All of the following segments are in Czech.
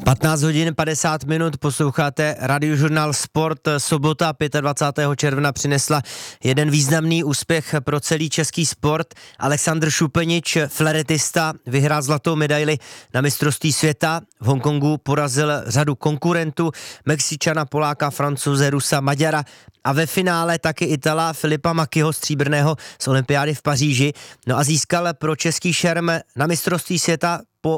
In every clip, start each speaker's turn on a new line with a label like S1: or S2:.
S1: 15 hodin 50 minut posloucháte Radiožurnál Sport. Sobota 25. června přinesla jeden významný úspěch pro celý český sport. Alexandr Šupenič, fleretista, vyhrál zlatou medaili na mistrovství světa. V Hongkongu porazil řadu konkurentů, Mexičana, Poláka, Francouze, Rusa, Maďara a ve finále taky Itala Filipa Makyho, stříbrného z olympiády v Paříži. No a získal pro český šerm na mistrovství světa po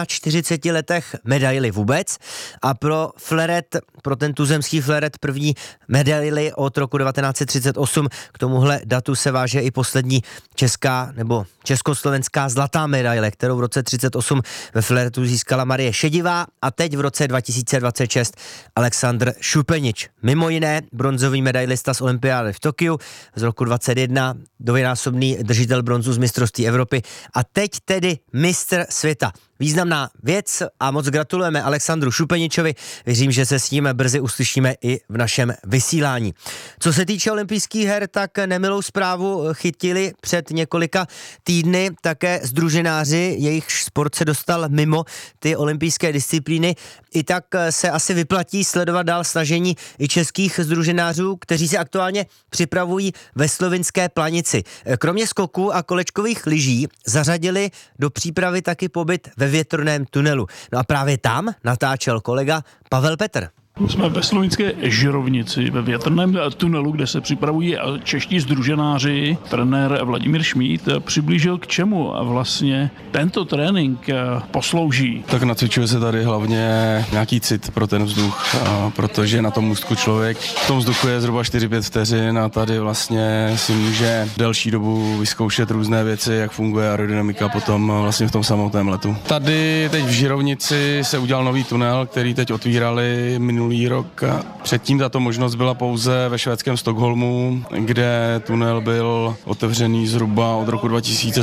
S1: 41 letech medaili vůbec a pro fleret, pro ten tuzemský fleret první medaili od roku 1938. K tomuhle datu se váže i poslední česká nebo československá zlatá medaile, kterou v roce 1938 ve fleretu získala Marie Šedivá a teď v roce 2026 Alexandr Šupenič. Mimo jiné bronzový medailista z olympiády v Tokiu z roku 2021, dvojnásobný držitel bronzu z mistrovství Evropy a teď tedy mistr světa. Významná věc a moc gratulujeme Alexandru Šupeničovi. Věřím, že se s ním brzy uslyšíme i v našem vysílání. Co se týče olympijských her, tak nemilou zprávu chytili před několika týdny také sdruženáři, jejich sport se dostal mimo ty olympijské disciplíny. I tak se asi vyplatí sledovat dál snažení i českých sdruženářů, kteří se aktuálně připravují ve slovinské Planici. Kromě skoků a kolečkových lyží zařadili do přípravy taky pobyt ve větrném tunelu. No a právě tam natáčel kolega Pavel Petr.
S2: Jsme ve slovinské Žirovnici, ve větrném tunelu, kde se připravují čeští sdruženáři. Trenér Vladimír Šmíd přiblížil, k čemu vlastně tento trénink poslouží.
S3: Tak nacvičuje se tady hlavně nějaký cit pro ten vzduch, protože na tom můstku člověk v tom vzduchu je zhruba 4-5 vteřin a tady vlastně si může delší dobu vyzkoušet různé věci, jak funguje aerodynamika potom vlastně v tom samotném letu. Tady teď v Žirovnici se udělal nový tunel, který teď otvírali minulý rok. Předtím tato možnost byla pouze ve švédském Stockholmu, kde tunel byl otevřený zhruba od roku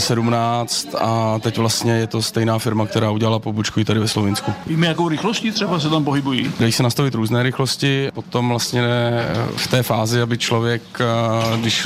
S3: 2017 a teď vlastně je to stejná firma, která udělala pobočku i tady ve Slovinsku.
S2: Víme, jakou rychlostí třeba se tam pohybují?
S3: Dají se nastavit různé rychlosti, potom vlastně v té fázi, aby člověk, když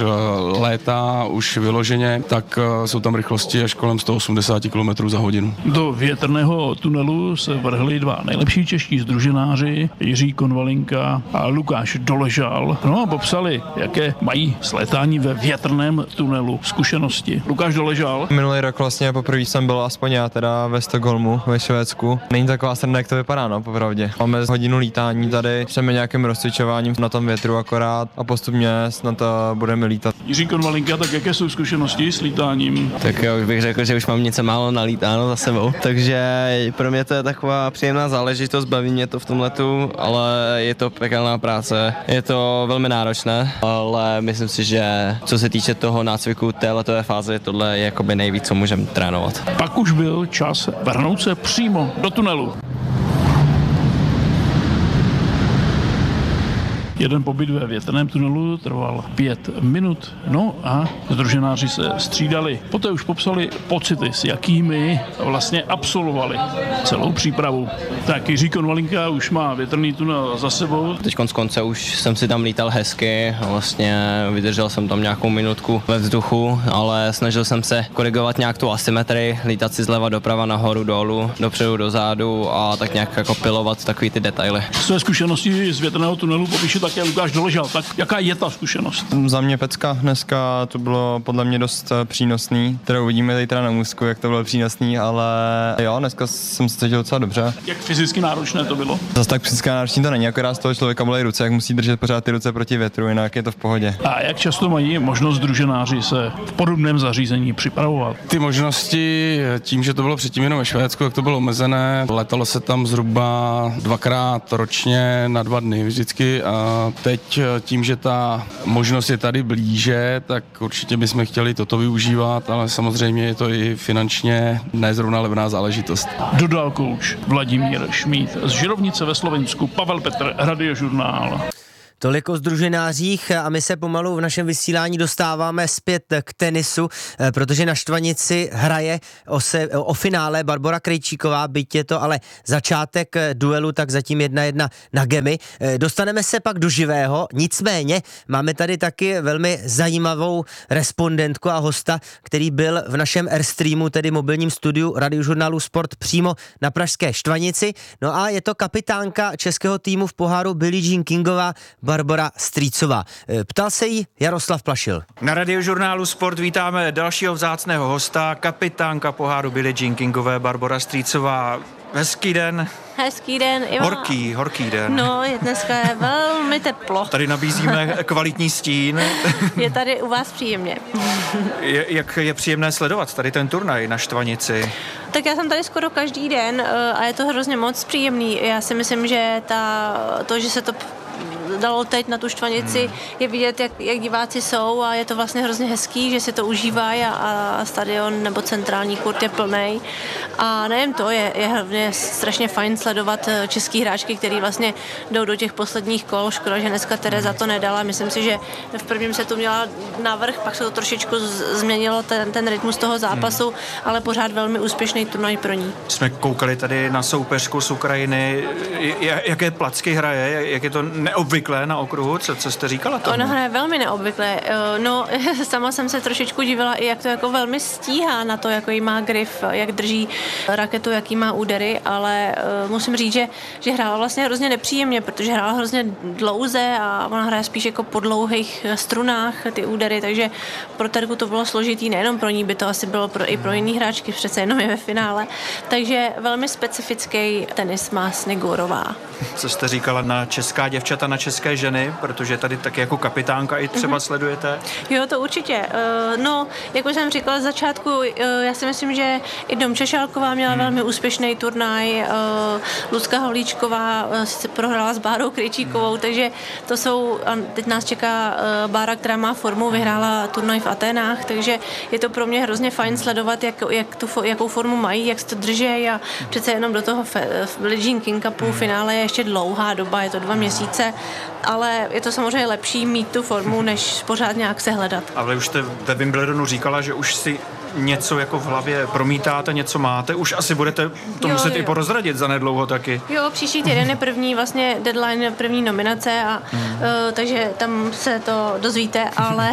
S3: létá už vyloženě, tak jsou tam rychlosti až kolem 180 km za hodinu.
S2: Do větrného tunelu se vrhli dva nejlepší čeští sdruženáři, Jiří Konvalinka a Lukáš Doležal. No a popsali, jaké mají s létání ve větrném tunelu zkušenosti. Lukáš Doležal.
S4: Minulý rok vlastně poprvé jsem byl aspoň já teda ve Stockholmu, ve Švédsku. Není taková sranda, jak to vypadá, no, popravdě. Máme hodinu lítání tady, jsme nějakým rozcvičováním na tom větru akorát a postupně snad budeme lítat.
S2: Jiří Konvalinka, tak jaké jsou zkušenosti s lítáním?
S5: Tak já už bych řekl, že už mám něco málo nalítáno za sebou. Takže pro mě to je taková příjemná záležitost, baví mě to v tom letu, ale je to pekelná práce. Je to velmi náročné, ale myslím si, že co se týče toho nácviku té letové fáze, tohle je jakoby nejvíc, co můžeme trénovat.
S2: Pak už byl čas vrhnout se přímo do tunelu. Jeden pobyt ve větrném tunelu trval 5 minut, no a sdruženáři se střídali. Poté už popsali pocity, s jakými vlastně absolvovali celou přípravu. Tak Jiří Konvalinka už má větrný tunel za sebou.
S5: Teď z konce už jsem si tam lítal hezky, vlastně vydržel jsem tam nějakou minutku ve vzduchu, ale snažil jsem se korigovat nějak tu asymetrii, lítat si zleva doprava, nahoru, dolů, dopředu, dozadu a tak nějak jako pilovat takový ty detaily.
S2: Své zkušenosti z větrného tunelu popíše také Lukáš Doležal. Tak jaká je ta zkušenost?
S4: Za mě pecka dneska to bylo podle mě dost přínosný, teda uvidíme zítra na můstku, jak to bylo přínosný, ale jo, dneska jsem se cítil docela dobře.
S2: Jak fyzicky náročné to bylo?
S4: Zase tak fyzicky náročné to není, akorát z toho člověka bolí ruce, jak musí držet pořád ty ruce proti větru, jinak je to v pohodě.
S2: A jak často mají možnost sdruženáři se v podobném zařízení připravovat?
S3: Ty možnosti, tím, že to bylo předtím jenom ve Švédsku, tak to bylo omezené. Letalo se tam zhruba 2krát ročně na 2 dny vždycky a teď tím, že ta možnost je tady blíže, tak určitě bychom chtěli toto využívat, ale samozřejmě je to i finančně nezrovna levná záležitost.
S2: Dodal kouč Vladimír Šmíd z Žirovnice ve Slovinsku, Pavel Petr, Radiožurnál.
S1: Tolik o sdruženářích a my se pomalu v našem vysílání dostáváme zpět k tenisu, protože na Štvanici hraje o finále Barbora Krejčíková, byť je to ale začátek duelu, tak zatím 1-1 na gemy. Dostaneme se pak do živého, nicméně máme tady taky velmi zajímavou respondentku a hosta, který byl v našem Airstreamu, tedy mobilním studiu Radiožurnálu Sport přímo na pražské Štvanici. No a je to kapitánka českého týmu v poháru Billie Jean Kingová Barbora Strýcová. Ptal se jí Jaroslav Plašil.
S6: Na Radiožurnálu Sport vítáme dalšího vzácného hosta, kapitánka poháru Billie Jean Kingové Barbora Strýcová. Hezký den.
S7: Hezký den, Iva.
S6: Horký den.
S7: No, dneska je velmi teplo.
S6: Tady nabízíme kvalitní stín.
S7: Je tady u vás příjemně.
S6: Jak je příjemné sledovat tady ten turnaj na Štvanici?
S7: Tak já jsem tady skoro každý den a je to hrozně moc příjemný. Já si myslím, že že se to dalo teď na tu Štvanici, je vidět, jak diváci jsou a je to vlastně hrozně hezký, že si to užívají a stadion nebo centrální kurt je plnej. A nejen to, je hlavně strašně fajn sledovat český hráčky, který vlastně jdou do těch posledních kol. Škoda, že dneska Tereza to nedala. Myslím si, že v prvním setu měla navrch, pak se to trošičku změnilo ten rytmus toho zápasu, ale pořád velmi úspěšný turnaj pro ní.
S6: Jsme koukali tady na soupeřku z Ukrajiny. Jaké placky hraje? Jak je to neobvyklé na okruhu? Co jste říkala tomu?
S7: Ona hraje velmi neobvyklé. No, sama jsem se trošičku divila i jak to jako velmi stíhá na to, jako jí má grif, jak drží raketu, jaký má údery, ale musím říct, že hrála vlastně hrozně nepříjemně, protože hrála hrozně dlouze a ona hraje spíš jako po dlouhých strunách ty údery, takže pro Terku to bylo složitý, nejenom pro ní, by to asi bylo i pro jiný hráčky, přece jenom je ve finále. Takže velmi specifický tenis má Snigurová.
S6: Co jste říkala na česká děvčata, na české ženy, protože tady taky jako kapitánka i třeba sledujete?
S7: Jo, to určitě. No, jak už jsem říkala z začátku, já si myslím, že i Domča Šálková měla velmi úspěšný turnaj, Lucka Havlíčková sice prohrála s Bárou Krejčíkovou, takže to jsou, a teď nás čeká Bára, která má formu, vyhrála turnaj v Aténách, takže je to pro mě hrozně fajn sledovat, jakou formu mají, jak se to drží a přece jenom do toho Billie Jean King Cupu finále je ještě dlouhá doba, je to 2 měsíce, ale je to samozřejmě lepší mít tu formu, než pořád nějak se hledat.
S6: Ale už jste ve Wimbledonu říkala, že už si něco jako v hlavě promítáte, něco máte, už asi budete to muset i porozradit zanedlouho taky.
S7: Jo, příští týden je první vlastně deadline, první nominace a takže tam se to dozvíte, ale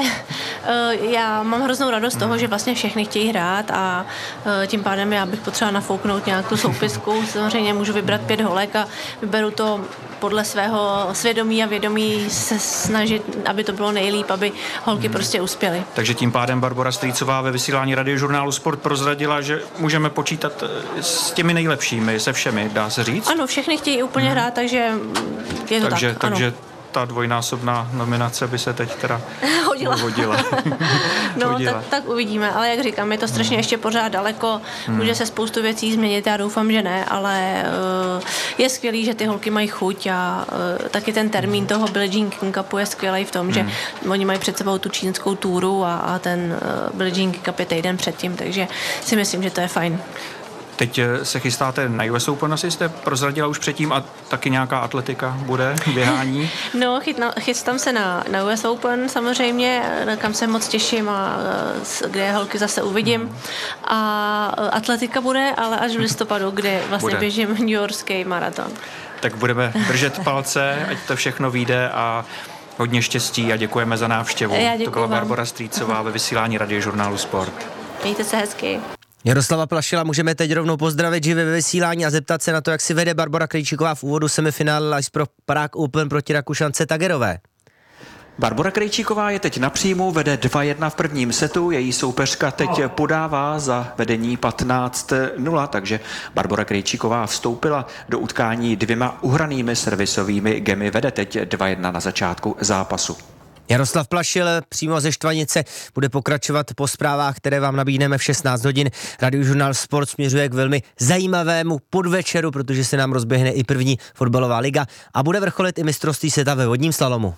S7: já mám hroznou radost z toho, že vlastně všechny chtějí hrát a tím pádem já bych potřebovala nafouknout nějakou soupisku. Samozřejmě můžu vybrat 5 holek a vyberu to podle svého svědomí a vědomí se snažit, aby to bylo nejlíp, aby holky prostě uspěly.
S6: Takže tím pádem Barbora Strýcová ve vysílání Radiožurnálu Sport prozradila, že můžeme počítat s těmi nejlepšími, se všemi, dá se říct?
S7: Ano, všechny chtějí úplně hrát, takže je to tak.
S6: Takže ta dvojnásobná nominace by se teď teda hodila.
S7: No, tak uvidíme, ale jak říkám, je to strašně ještě pořád daleko, může se spoustu věcí změnit, já doufám, že ne, ale je skvělý, že ty holky mají chuť a taky ten termín toho Billie Jean King Cupu je skvělý v tom, že oni mají před sebou tu čínskou túru a ten Billie Jean King Cup je týden předtím, takže si myslím, že to je fajn.
S6: Teď se chystáte na US Open, asi jste prozradila už předtím a taky nějaká atletika bude, běhání?
S7: No, chystám se na US Open samozřejmě, kam se moc těším a kde holky zase uvidím. A atletika bude, ale až v listopadu, kde vlastně běžím New Yorkský maraton. Tak
S6: budeme držet palce, ať to všechno vyjde a hodně štěstí a děkujeme za návštěvu. To byla Barbora Strýcová ve vysílání Radiožurnálu Sport.
S7: Mějte se hezky.
S1: Jaroslava Plašila můžeme teď rovnou pozdravit živě ve vysílání a zeptat se na to, jak si vede Barbora Krejčíková v úvodu semifinále Ice Pro Prague Open proti Rakušance Tagerové.
S8: Barbora Krejčíková je teď na příjmu, vede 2-1 v prvním setu, její soupeřka teď podává za vedení 15-0, takže Barbora Krejčíková vstoupila do utkání 2 uhranými servisovými gemy, vede teď 2-1 na začátku zápasu.
S1: Jaroslav Plašil přímo ze Štvanice bude pokračovat po zprávách, které vám nabídneme v 16 hodin. Radiožurnál Sport směřuje k velmi zajímavému podvečeru, protože se nám rozběhne i první fotbalová liga a bude vrcholit i mistrovství světa ve vodním slalomu.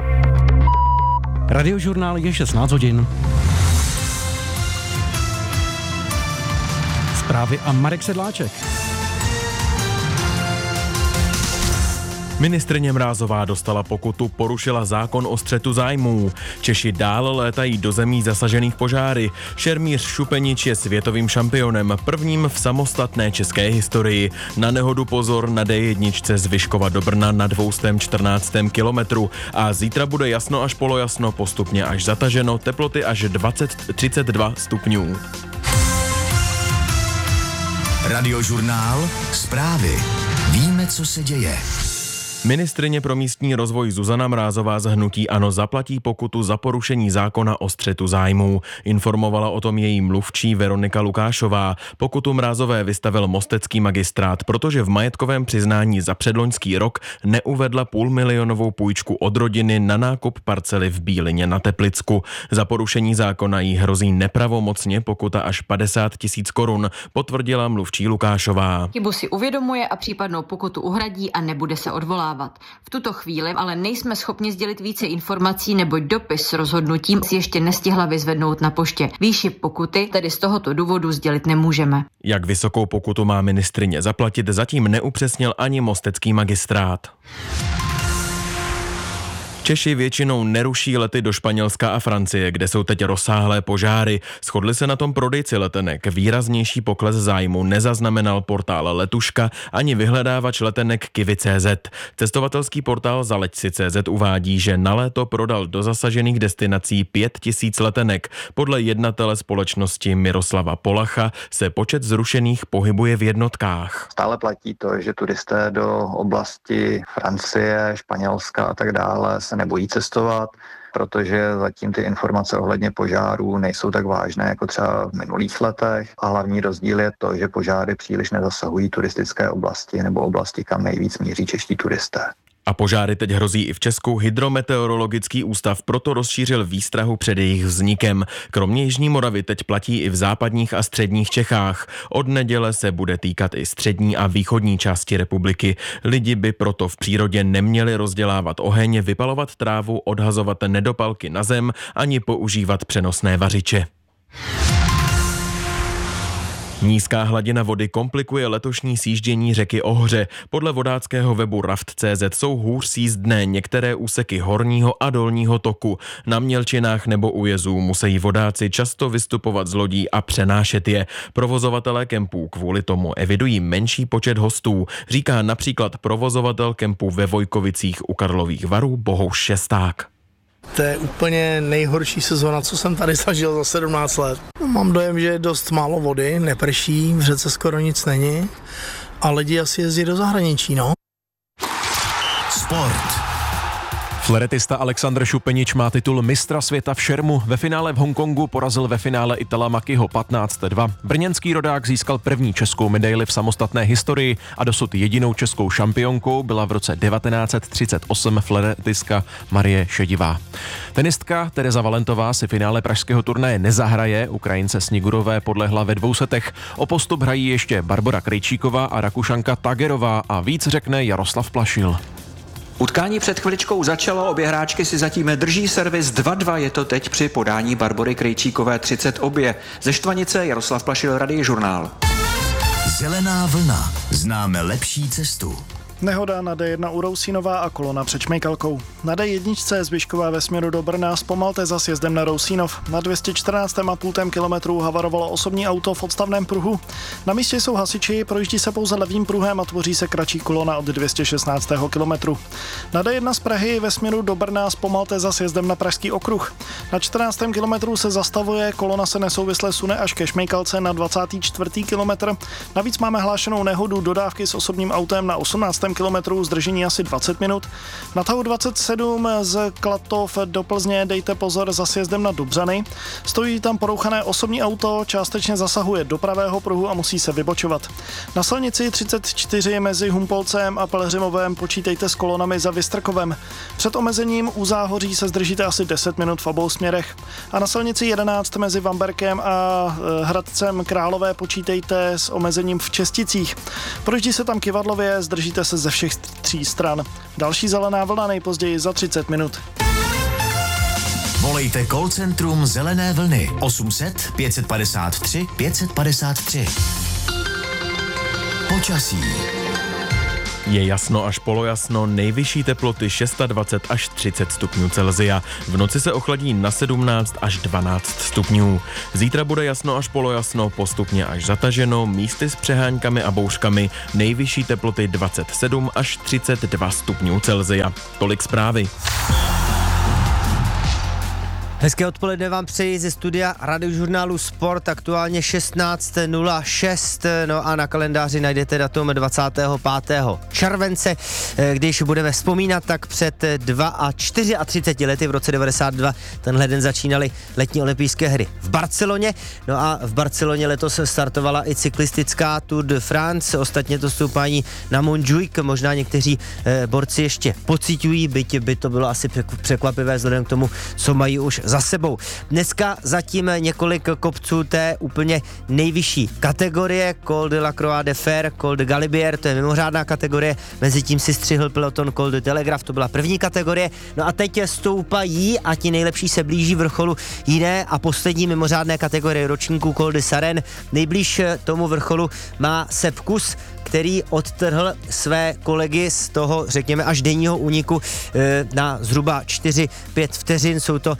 S9: Radiožurnál je 16 hodin. Zprávy a Marek Sedláček.
S10: Ministryně Mrázová dostala pokutu, porušila zákon o střetu zájmů. Češi dál létají do zemí zasažených požáry. Šermíř Šupenič je světovým šampionem, prvním v samostatné české historii. Na nehodu pozor na D1 z Vyškova do Brna na 214. kilometru. A zítra bude jasno až polojasno, postupně až zataženo, teploty až 32 stupňů.
S11: Radiožurnál, zprávy. Víme, co se děje.
S10: Ministryně pro místní rozvoj Zuzana Mrázová z hnutí ANO zaplatí pokutu za porušení zákona o střetu zájmů. Informovala o tom její mluvčí Veronika Lukášová. Pokutu Mrázové vystavil mostecký magistrát, protože v majetkovém přiznání za předloňský rok neuvedla půlmilionovou půjčku od rodiny na nákup parcely v Bílině na Teplicku. Za porušení zákona jí hrozí nepravomocně pokuta až 50 000 korun, potvrdila mluvčí Lukášová.
S12: Chybu si uvědomuje a případnou pokutu uhradí a nebude se odvolávat. V tuto chvíli ale nejsme schopni sdělit více informací, neboť dopis s rozhodnutím si ještě nestihla vyzvednout na poště. Výši pokuty tedy z tohoto důvodu sdělit nemůžeme.
S10: Jak vysokou pokutu má ministryně zaplatit, zatím neupřesnil ani mostecký magistrát. Češi většinou neruší lety do Španělska a Francie, kde jsou teď rozsáhlé požáry. Shodli se na tom prodejci letenek. Výraznější pokles zájmu nezaznamenal portál Letuška ani vyhledávač letenek Kiwi.cz. Cestovatelský portál Zaleďsi.cz uvádí, že na léto prodal do zasažených destinací 5 000 letenek. Podle jednatele společnosti Miroslava Polacha se počet zrušených pohybuje v jednotkách.
S13: Stále platí to, že turisté do oblasti Francie, Španělska a tak dále se nebojí cestovat, protože zatím ty informace ohledně požárů nejsou tak vážné jako třeba v minulých letech a hlavní rozdíl je to, že požáry příliš nezasahují turistické oblasti nebo oblasti, kam nejvíc míří čeští turisté.
S10: A požáry teď hrozí i v Česku. Hydrometeorologický ústav proto rozšířil výstrahu před jejich vznikem. Kromě Jižní Moravy teď platí i v západních a středních Čechách. Od neděle se bude týkat i střední a východní části republiky. Lidi by proto v přírodě neměli rozdělávat oheň, vypalovat trávu, odhazovat nedopalky na zem ani používat přenosné vařiče. Nízká hladina vody komplikuje letošní sjíždění řeky Ohře. Podle vodáckého webu Raft.cz jsou hůř sjízdné některé úseky horního a dolního toku. Na mělčinách nebo u jezů musí vodáci často vystupovat z lodí a přenášet je. Provozovatelé kempů kvůli tomu evidují menší počet hostů, říká například provozovatel kempu ve Vojkovicích u Karlových Varů Bohuš Šesták.
S14: To je úplně nejhorší sezóna, co jsem tady zažil za 17 let. Mám dojem, že je dost málo vody, neprší, v řece skoro nic není a lidi asi jezdí do zahraničí, no.
S11: Sport.
S9: Fleretista Alexandr Šupenič má titul mistra světa v šermu. Ve finále v Hongkongu porazil ve finále Itala Makiho 15-2. Brněnský rodák získal první českou medaili v samostatné historii a dosud jedinou českou šampionkou byla v roce 1938 fleretistka Marie Šedivá. Tenistka Tereza Valentová si finále pražského turnaje nezahraje, Ukrajince Snigurové podlehla ve 2 setech. O postup hrají ještě Barbora Krejčíková a Rakušanka Tagerová a víc řekne Jaroslav Plašil.
S8: Utkání před chviličkou začalo, obě hráčky si zatím drží servis 2-2, je to teď při podání Barbory Krejčíkové 30 obě. Ze Štvanice Jaroslav Plašil, Radiožurnál.
S11: Zelená vlna. Známe lepší cestu.
S15: Nehoda na D1 u Rousínova a kolona před Šmejkalkou. Na D1 z Vyškova ve směru do Brna zpomalte za sjezdem na Rousínov. Na 214,5 kilometru havarovalo osobní auto v odstavném pruhu. Na místě jsou hasiči, projíždí se pouze levým pruhem a tvoří se kratší kolona od 216. kilometru. Na D1 z Prahy ve směru do Brna zpomalte za sjezdem na Pražský okruh. Na 14. kilometru se zastavuje, kolona se nesouvisle sune až ke Šmejkalce na 24. kilometr. Navíc máme hlášenou nehodu dodávky s osobním autem na 18. kilometrů, zdržení asi 20 minut. Na tahu 27 z Klatov do Plzně dejte pozor za sjezdem na Dobřany. Stojí tam porouchané osobní auto, částečně zasahuje do pravého pruhu a musí se vybočovat. Na silnici 34 mezi Humpolcem a Pelhřimovem počítejte s kolonami za Vystrkovem. Před omezením u Záhoří se zdržíte asi 10 minut v obou směrech. A na silnici 11 mezi Vamberkem a Hradcem Králové počítejte s omezením v Česticích. Projíždí se tam Kyvadlově, zdržíte se ze všech 3 stran. Další zelená vlna nejpozději za 30 minut.
S11: Volejte call centrum Zelené vlny 800 553 553. Počasí.
S10: Je jasno až polojasno, nejvyšší teploty 26 až 30 stupňů Celsia. V noci se ochladí na 17 až 12 stupňů. Zítra bude jasno až polojasno, postupně až zataženo, místy s přeháňkami a bouřkami. Nejvyšší teploty 27 až 32 stupňů Celsia. Tolik zprávy.
S1: Hezké odpoledne vám přeji ze studia Radiožurnálu Sport, aktuálně 16:06, no a na kalendáři najdete datum 25. července, když budeme vzpomínat, tak před 34 lety v roce 92 tenhle den začínaly letní olympijské hry v Barceloně, no a v Barceloně letos startovala i cyklistická Tour de France, ostatně to stoupání na Montjuic, možná někteří borci ještě pociťují, byť by to bylo asi překvapivé vzhledem k tomu, co mají už za sebou. Dneska zatím několik kopců té úplně nejvyšší kategorie, Col de la Croix de Fer, Col de Galibier, to je mimořádná kategorie, mezi tím si střihl peloton Col de Telegraph, to byla první kategorie, no a teď stoupají a ti nejlepší se blíží vrcholu jiné a poslední mimořádné kategorie ročníků Col de Saren. Nejblíž tomu vrcholu má Sepp Kuss, který odtrhl své kolegy z toho, řekněme, až denního úniku na zhruba 4-5 vteřin. Jsou to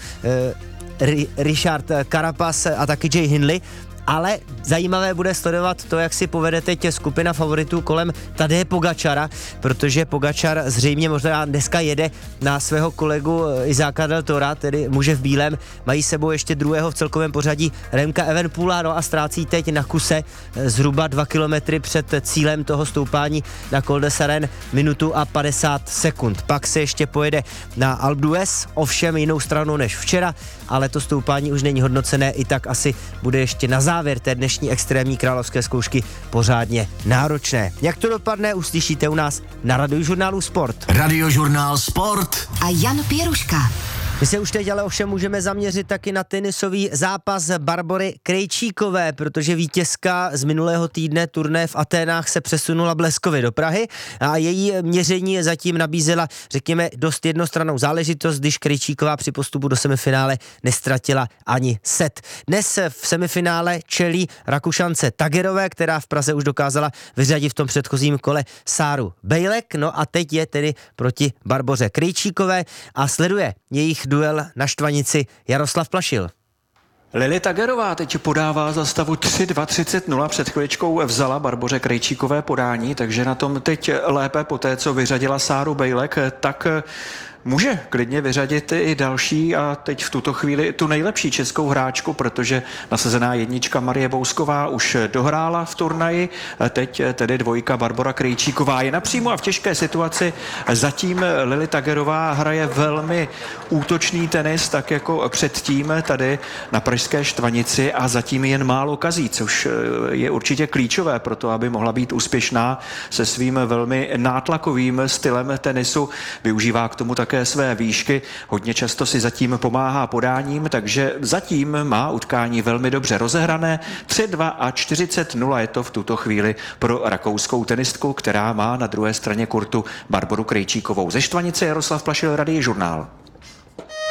S1: Richard Carapaz a taky Jay Hindley. Ale zajímavé bude sledovat to, jak si povede teď skupina favoritů kolem Tadeje Pogačara, protože Pogačar zřejmě možná dneska jede na svého kolegu Izáka del Tora, tedy muže v bílém. Mají sebou ještě druhého v celkovém pořadí Remka Evenepoela, no a ztrácí teď na kuse zhruba 2 kilometry před cílem toho stoupání na Col de Saren minutu a 50 sekund. Pak se ještě pojede na Alpe d'Huez, ovšem jinou stranou než včera, ale to stoupání už není hodnocené, i tak asi bude ještě na závěr té dnešní extrémní královské zkoušky pořádně náročné. Jak to dopadne, uslyšíte u nás na Radiožurnálu Sport.
S11: Radiožurnál Sport
S12: a Jan Pěruška.
S1: My se už teď ale ovšem můžeme zaměřit taky na tenisový zápas Barbory Krejčíkové, protože vítězka z minulého týdne turné v Aténách se přesunula bleskově do Prahy a její měření zatím nabízela, řekněme, dost jednostrannou záležitost, když Krejčíková při postupu do semifinále nestratila ani set. Dnes v semifinále čelí Rakušance Tagerové, která v Praze už dokázala vyřadit v tom předchozím kole Sáru Bejlek, no a teď je tedy proti Barboře Krejčíkové a sleduje jejich duel na štvanici Jaroslav Plašil.
S8: Lili Tagerová teď podává za stavu 3-2-30-0. Před chviličkou vzala Barboře Krejčíkové podání, takže na tom teď lépe po té, co vyřadila Sáru Bejlek, tak může klidně vyřadit i další a teď v tuto chvíli tu nejlepší českou hráčku, protože nasazená jednička Marie Bousková už dohrála v turnaji, teď tedy dvojka Barbora Krejčíková je napřímo a v těžké situaci. Zatím Lili Tagerová hraje velmi útočný tenis, tak jako předtím tady na pražské štvanici a zatím jen málo kazí, což je určitě klíčové pro to, aby mohla být úspěšná se svým velmi nátlakovým stylem tenisu. Využívá k tomu také své výšky, hodně často si zatím pomáhá podáním, takže zatím má utkání velmi dobře rozehrané. 3-2 a 40-0 je to v tuto chvíli pro rakouskou tenistku, která má na druhé straně kurtu Barboru Krejčíkovou. Ze štvanice Jaroslav Plašil, Radiožurnál.